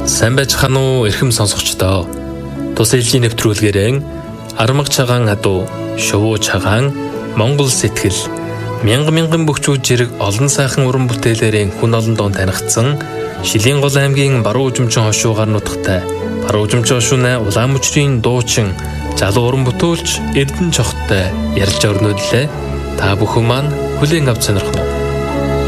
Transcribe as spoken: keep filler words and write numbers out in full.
Сайн байцгаана уу эрхэм сонсогчдоо. Тус ээлжийн нэвтрүүлгээрэн Армаг цагаан адуу, Шувуу цагаан, Монгол сэтгэл, мянган мянган бөхчүүд жирэг олон сайхан уран бүтээлээрээ хүн олон донд танигдсан Шилийн гол аймгийн Баруун Ужимчин хошуугаар нутагтай Баруун Ужимчин хошууны улаан мөчрийн дуучин залуу уран бүтээлч Эрдэнэ Чохтой ярилцж өрнөдлөө. Та бүхэн маань хүлээн авч сонирхно уу?